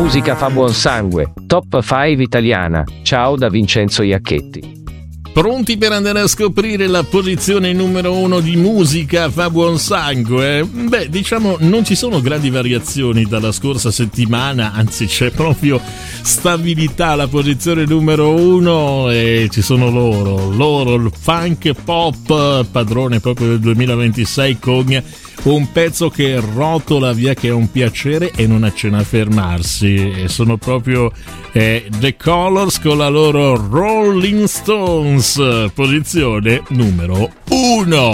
musica fa buon sangue. Top 5 italiana. Ciao da Vincenzo Iacchetti. Pronti per andare a scoprire la posizione numero 1 di musica fa buon sangue? Beh, diciamo non ci sono grandi variazioni dalla scorsa settimana, anzi c'è proprio stabilità. La posizione numero 1 e ci sono loro, il funk pop padrone proprio del 2026 con un pezzo che rotola via, che è un piacere e non accenna a fermarsi, e sono proprio The Colors con la loro Rolling Stones, posizione numero 1.